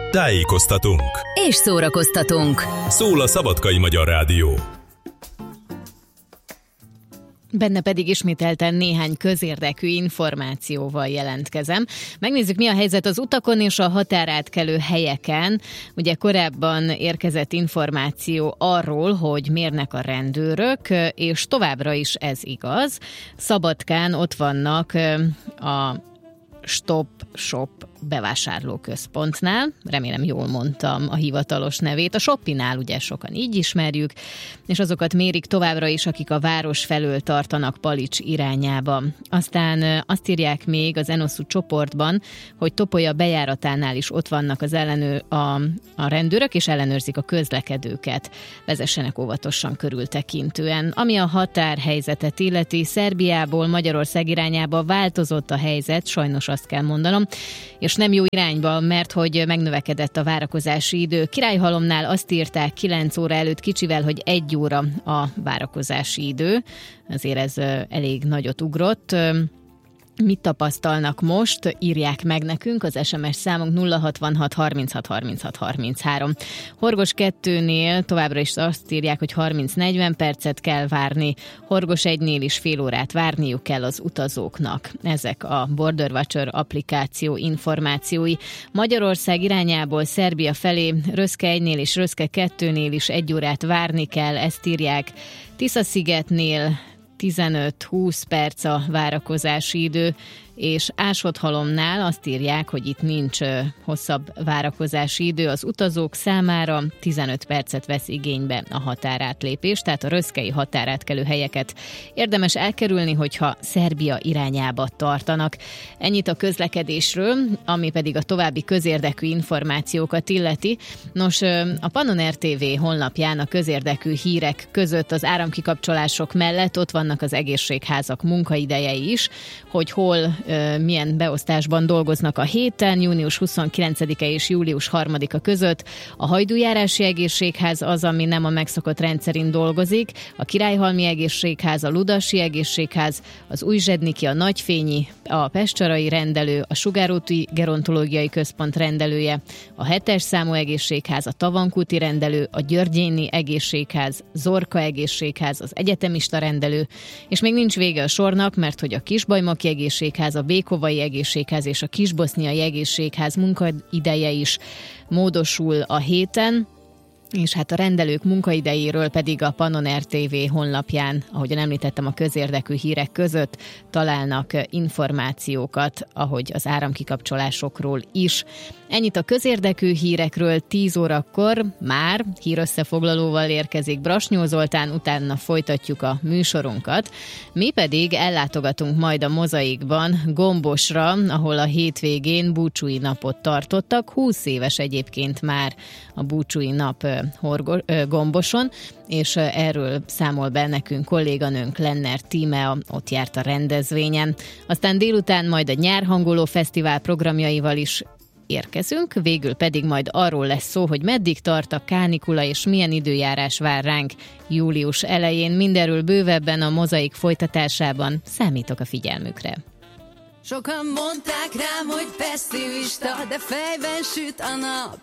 Tájékoztatunk és szórakoztatunk. Szól a Szabadkai Magyar Rádió. Benne pedig ismételten néhány közérdekű információval jelentkezem. Megnézzük, mi a helyzet az utakon és a határátkelő helyeken. Ugye korábban érkezett információ arról, hogy mérnek a rendőrök, és továbbra is ez igaz. Szabadkán ott vannak a Stop Shop bevásárlóközpontnál, remélem jól mondtam a hivatalos nevét, a Shoppinál ugye sokan így ismerjük, és azokat mérik továbbra is, akik a város felől tartanak Palics irányába. Aztán azt írják még az Enosu csoportban, hogy Topolya bejáratánál is ott vannak a rendőrök, és ellenőrzik a közlekedőket. Vezessenek óvatosan, körültekintően. Ami a határhelyzetet illeti, Szerbiából Magyarország irányába változott a helyzet, sajnos azt kell mondanom, és nem jó irányba, mert hogy megnövekedett a várakozási idő. Királyhalomnál azt írták 9 óra előtt kicsivel, hogy 1 óra a várakozási idő. Azért ez elég nagyot ugrott. Mit tapasztalnak most? Írják meg nekünk, az SMS számunk 066 36 36 33. Horgos 2-nél továbbra is azt írják, hogy 30-40 percet kell várni, Horgos 1-nél is fél órát várniuk kell az utazóknak. Ezek a Border Watcher applikáció információi. Magyarország irányából Szerbia felé Röszke 1-nél és Röszke 2-nél is 1 órát várni kell, ezt írják. Tisza-szigetnél 15-20 perc a várakozási idő, és Ásodhalomnál azt írják, hogy itt nincs hosszabb várakozási idő. Az utazók számára 15 percet vesz igénybe a határátlépés, tehát a röszkei határátkelő helyeket érdemes elkerülni, hogyha Szerbia irányába tartanak. Ennyit a közlekedésről, ami pedig a további közérdekű információkat illeti. Nos, a Pannon RTV honlapján a közérdekű hírek között az áramkikapcsolások mellett ott vannak az egészségházak munkaidejei is, hogy hol milyen beosztásban dolgoznak a héten, június 29-e és július 3-a között. A Hajdújárási Egészségház az, ami nem a megszokott rendszerint dolgozik, a Királyhalmi Egészségház, a Ludasi Egészségház, az Újzsedniki, a Nagyfényi, a Pestcsarai rendelő, a Sugárúti Gerontológiai Központ rendelője, a 7-es számú egészségház, a Tavankúti rendelő, a Györgyéni Egészségház, Zorka Egészségház, az egyetemista rendelő, és még nincs vége a sornak, mert hogy a Kisbajmaki Egészségház, a Békovai Egészségház és a Kisboszniai Egészségház munkaideje is módosul a héten, és hát a rendelők munkaidejéről pedig a Pannon RTV honlapján, ahogyan említettem, a közérdekű hírek között találnak információkat, ahogy az áramkikapcsolásokról is. Ennyit a közérdekű hírekről. 10 órakor már hírösszefoglalóval érkezik Brasnyó Zoltán, utána folytatjuk a műsorunkat. Mi pedig ellátogatunk majd a Mozaikban Gombosra, ahol a hétvégén búcsúi napot tartottak. 20 éves egyébként már a búcsúi nap Gomboson, és erről számol be nekünk kolléganőnk Lenner Tímea, ott járt a rendezvényen. Aztán délután majd a Nyárhangoló Fesztivál programjaival is érkezünk, végül pedig majd arról lesz szó, hogy meddig tart a kánikula és milyen időjárás vár ránk július elején. Mindenről bővebben a Mozaik folytatásában, számítok a figyelmükre. Sokan mondták rám, hogy pessimista, de fejben süt a nap.